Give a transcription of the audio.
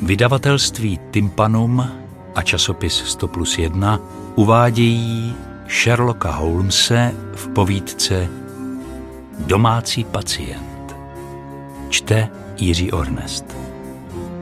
Vydavatelství Tympanum a časopis 100+1 uvádějí Sherlocka Holmese v povídce Domácí pacient. Čte Jiří Ornest.